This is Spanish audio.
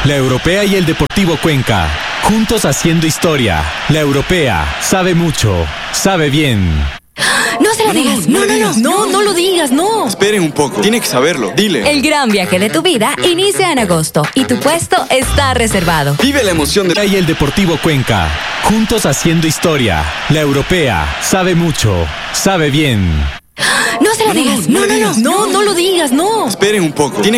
La Europea y el Deportivo Cuenca, juntos haciendo historia. La Europea sabe mucho, sabe bien. No se lo digas, no lo digas, no. Esperen un poco, tiene que saberlo, dile. El gran viaje de tu vida inicia en agosto y tu puesto está reservado. Vive la emoción de... Y el Deportivo Cuenca, juntos haciendo historia. La Europea sabe mucho, sabe bien. No se lo digas, no lo digas, no. Esperen un poco, tiene